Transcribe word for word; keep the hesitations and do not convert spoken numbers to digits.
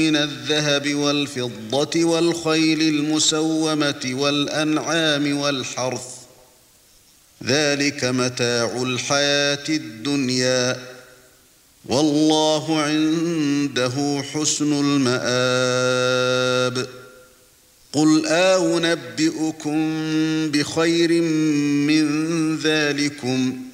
من الذهب والفضة والخيل المسومة والأنعام والحرث ذلك متاع الحياة الدنيا والله عنده حسن المآب قل أنبئكم بخير من ذلكم